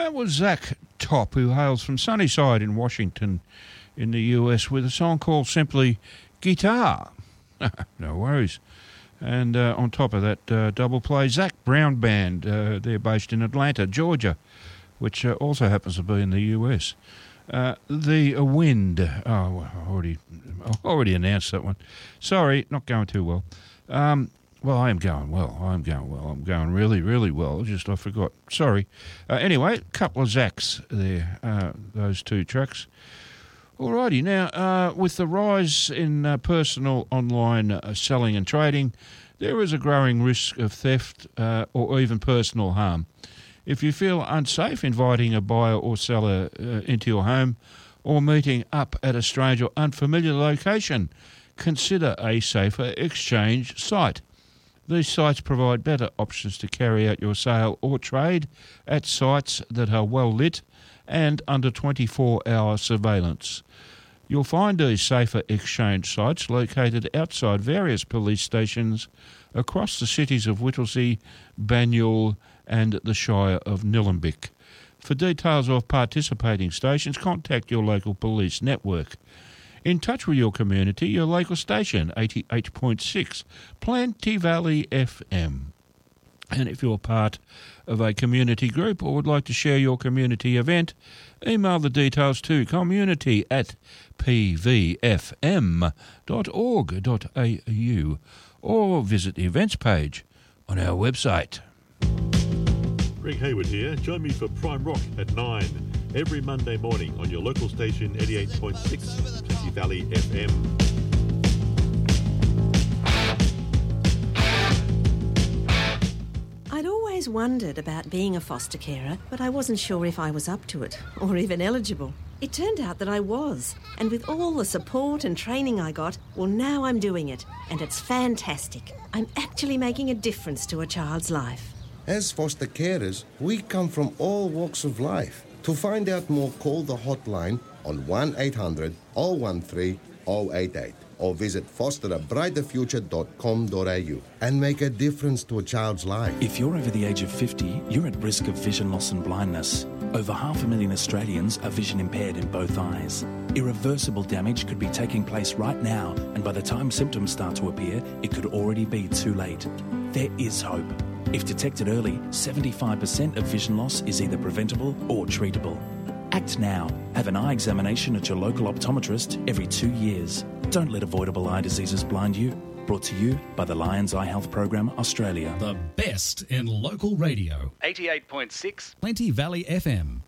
That was Zach Top, who hails from Sunnyside in Washington in the US, with a song called simply Guitar. No worries. And on top of that double play, Zach Brown Band. They're based in Atlanta, Georgia, which also happens to be in the US. The Wind. Oh, I already announced that one. Sorry, not going too well. Well, I am going well. I'm going really, really well. I forgot. Sorry. Anyway, a couple of Zachs there, those two tracks. Alrighty, now, with the rise in personal online selling and trading, there is a growing risk of theft or even personal harm. If you feel unsafe inviting a buyer or seller into your home or meeting up at a strange or unfamiliar location, consider a safer exchange site. These sites provide better options to carry out your sale or trade at sites that are well lit and under 24-hour surveillance. You'll find these safer exchange sites located outside various police stations across the cities of Whittlesea, Banyule and the Shire of Nillumbik. For details of participating stations, contact your local police network. In touch with your community, your local station, 88.6 Plenty Valley FM. And if you're part of a community group or would like to share your community event, email the details to community@pvfm.org.au or visit the events page on our website. Greg Hayward here. Join me for Prime Rock at 9 every Monday morning on your local station 88.6 Plenty Valley FM. I'd always wondered about being a foster carer, but I wasn't sure if I was up to it or even eligible. It turned out that I was, and with all the support and training I got, well, now I'm doing it, and it's fantastic. I'm actually making a difference to a child's life. As foster carers, we come from all walks of life. To find out more, call the hotline on 1-800-013-088 or visit fosterabrighterfuture.com.au and make a difference to a child's life. If you're over the age of 50, you're at risk of vision loss and blindness. Over 500,000 Australians are vision impaired in both eyes. Irreversible damage could be taking place right now, and by the time symptoms start to appear, it could already be too late. There is hope. If detected early, 75% of vision loss is either preventable or treatable. Act now. Have an eye examination at your local optometrist every 2 years. Don't let avoidable eye diseases blind you. Brought to you by the Lions Eye Health Program Australia. The best in local radio. 88.6 Plenty Valley FM.